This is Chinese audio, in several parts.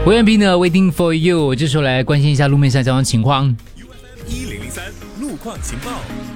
胡彦斌呢 Waiting for you， 这时候来关心一下路面上交通情况。 1003路况情报。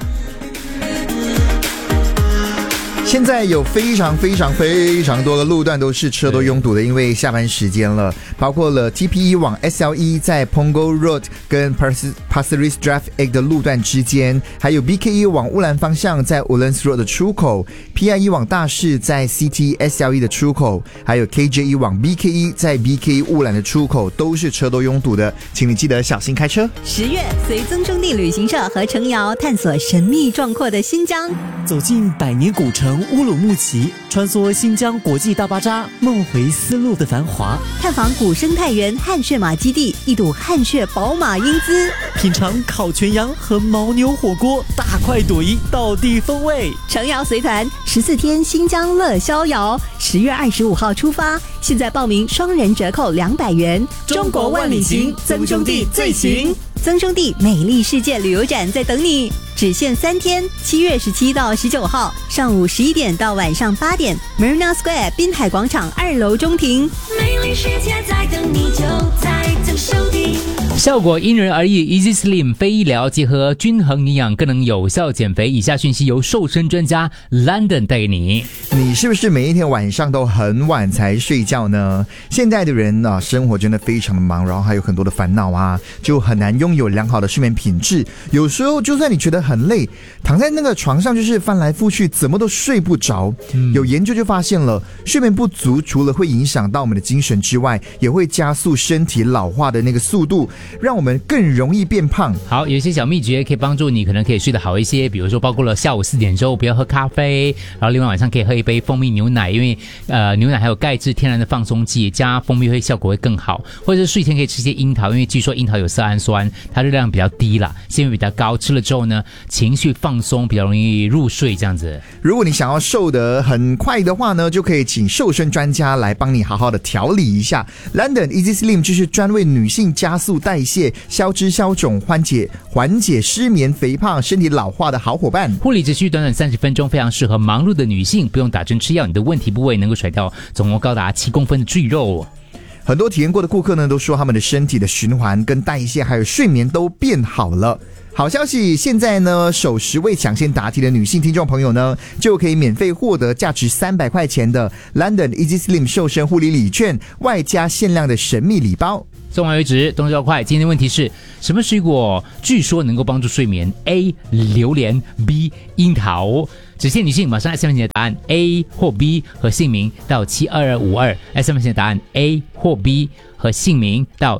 现在有非常多的路段都是车多拥堵的，因为下班时间了，包括了 TP1 往 SLE 在 Punggol Road 跟 Pasir Ris Drive 8的路段之间，还有 BK1 往乌兰方向在 Woodlands Road 的出口， PI1 往大士在 CT SLE 的出口，还有 KJ1 往 BK1 在 BK 乌兰的出口都是车多拥堵的，请你记得小心开车。 10月随曾中地旅行社和程瑶探索神秘壮阔的新疆， 走进百年古城乌鲁木齐，穿梭新疆国际大巴扎，梦回丝路的繁华， 探访古生态园汗血马基地，一睹汗血宝马英姿， 品尝烤全羊和牦牛火锅，大快朵颐，道地风味。 程瑶随团14天新疆乐逍遥，10月25号出发，现在报名双人折扣200元。 中国万里行，曾兄弟最行。 曾兄弟美丽世界旅游展在等你，只限3天，7月17到19号，上午11点到晚上8点 ，Marina Square 滨海广场2楼中庭。 美丽世界在等你，就在曾兄弟。 效果因人而异 ，Easy Slim 非医疗结合均衡营养，更能有效减肥。以下讯息由瘦身专家 London 带给你。 你是不是每一天晚上都很晚才睡觉呢？现在的人啊，生活真的非常的忙，然后还有很多的烦恼啊，就很难拥有良好的睡眠品质。有时候就算你觉得很累，躺在那个床上就是翻来覆去，怎么都睡不着。有研究就发现了，睡眠不足除了会影响到我们的精神之外，也会加速身体老化的那个速度，让我们更容易变胖。 好，有一些小秘诀可以帮助你，可能可以睡得好一些。比如说，包括了下午4点之后不要喝咖啡，然后另外晚上可以喝一杯蜂蜜牛奶，因为牛奶还有钙质，天然的放松剂，加蜂蜜效果会更好。或者是睡前可以吃些樱桃，因为据说樱桃有色氨酸，它热量比较低啦，纤维比较高，吃了之后呢，情绪放松，比较容易入睡这样子。 如果你想要瘦得很快的话呢，就可以请瘦身专家来帮你好好的调理一下。London Easy Slim 就是专为女性加速代谢、消脂消肿、缓解失眠、肥胖、身体老化的好伙伴。 护理只需短30分钟，非常适合忙碌的女性，不用打针吃药，你的问题部位能够甩掉总共高达7公分的赘肉。 很多体验过的顾客呢，都说他们的身体的循环跟代谢还有睡眠都变好了。好消息，现在呢，首10位抢先答题的女性听众朋友呢，就可以免费获得价值300块钱的 London Easy Slim 瘦身护理礼券，外加限量的神秘礼包。 送完为止，动作要快。今天的问题是什么水果据说能够帮助睡眠 ？A. 榴莲 B. 樱桃。只限女性，马上 SMS 你的答案 A 或 B 和姓名到72252 SMS 你的答案 A 或 B 和姓名到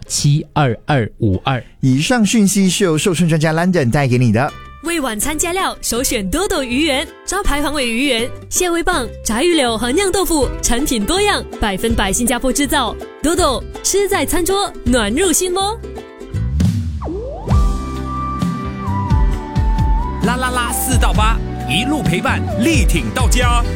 72252。 以上讯息是由瘦身专家 London 带给你的。 为晚餐加料，首选多多鱼圆，招牌黄尾鱼圆、蟹味棒、炸鱼柳和酿豆腐，产品多样，100%新加坡制造。多多吃在餐桌，暖入心窝。 啦啦啦4到8，一路陪伴，力挺到家。